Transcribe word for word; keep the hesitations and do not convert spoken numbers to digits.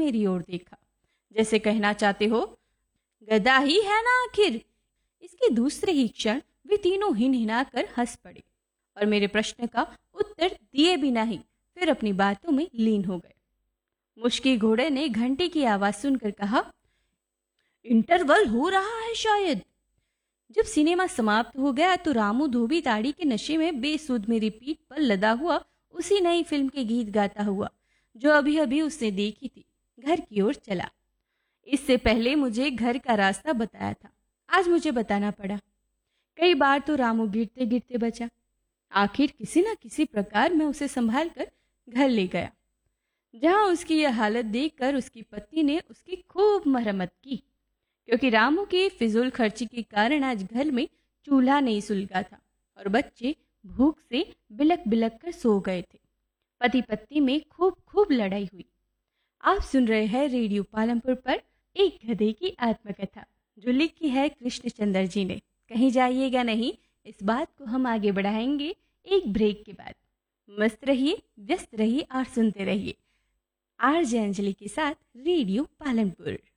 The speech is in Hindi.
मेरी ओर देखा, जैसे कहना चाहते हो गधा ही है ना आखिर। इसके दूसरे ही क्षण वे तीनों हिनहिना कर हंस पड़े और मेरे प्रश्न का उत्तर दिए बिना ही फिर अपनी बातों में लीन हो गए। मुश्की घोड़े ने घंटी की आवाज सुनकर कहा, इंटरवल हो रहा है शायद। जब सिनेमा समाप्त हो गया तो रामू धोबी ताड़ी के नशे में बेसुध मेरी पीठ पर लदा हुआ उसी नई फिल्म के गीत गाता हुआ जो अभी अभी उसने देखी थी घर की ओर चला। इससे पहले मुझे घर का रास्ता बताया था, आज मुझे बताना पड़ा। कई बार तो रामू गिरते गिरते बचा। आखिर किसी न किसी प्रकार मैं उसे संभाल कर घर ले गया, जहां उसकी यह हालत देखकर उसकी पत्नी ने उसकी खूब मरम्मत की, क्योंकि रामू की फिजूल खर्ची के कारण आज घर में चूल्हा नहीं सुलगा था और बच्चे भूख से बिलक बिलक कर सो गए थे। पति पत्नी में खूब खूब लड़ाई हुई। आप सुन रहे हैं रेडियो पालमपुर पर एक गधे की आत्मकथा जो लिखी है कृष्ण चंद्र जी ने। कहीं जाइएगा नहीं, इस बात को हम आगे बढ़ाएंगे एक ब्रेक के बाद। मस्त रहिए, व्यस्त रहिए और सुनते रहिए आरजे अंजलि के साथ रेडियो पालनपुर।